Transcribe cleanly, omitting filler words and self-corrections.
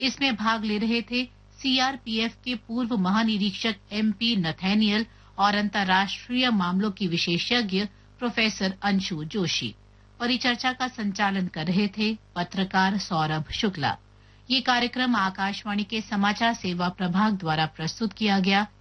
इसमें भाग ले रहे थे सीआरपीएफ के पूर्व महानिरीक्षक एमपी नथैनियल और अंतर्राष्ट्रीय मामलों की विशेषज्ञ प्रोफेसर अंशु जोशी। परिचर्चा का संचालन कर रहे थे पत्रकार सौरभ शुक्ला। ये कार्यक्रम आकाशवाणी के समाचार सेवा प्रभाग द्वारा प्रस्तुत किया गया।